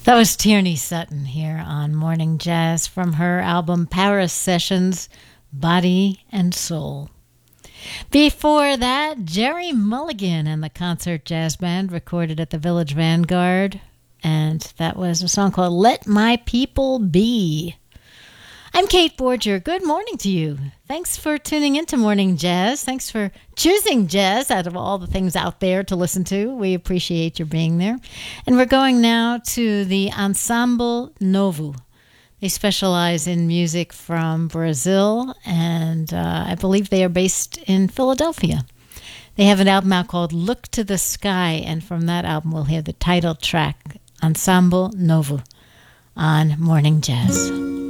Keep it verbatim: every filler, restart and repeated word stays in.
That was Tierney Sutton here on Morning Jazz from her album Paris Sessions, Body and Soul. Before that, Jerry Mulligan and the Concert Jazz Band recorded at the Village Vanguard, and that was a song called Let My People Be. I'm Kate Borger. Good morning to you. Thanks for tuning into Morning Jazz. Thanks for choosing jazz out of all the things out there to listen to. We appreciate your being there. And we're going now to the Ensemble Novo. They specialize in music from Brazil, and uh, I believe they are based in Philadelphia. They have an album out called Look to the Sky, and from that album we'll hear the title track, Ensemble Novo, on Morning Jazz.